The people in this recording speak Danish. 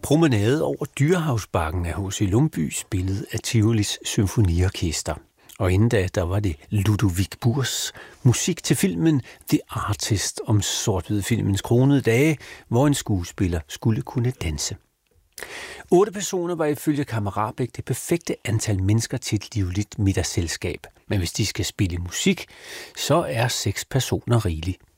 Promenade over Dyrehavsbakken af H.C. Lumbye, spillet af Tivolis Symfoniorkester. Og inden da, der var det Ludovic Burs musik til filmen The Artist om sort-hvid-filmens kronede dage, hvor en skuespiller skulle kunne danse. 8 personer var ifølge Kammerarbæk det perfekte antal mennesker til et livligt middagsselskab. Men hvis de skal spille musik, så er 6 personer rigeligt.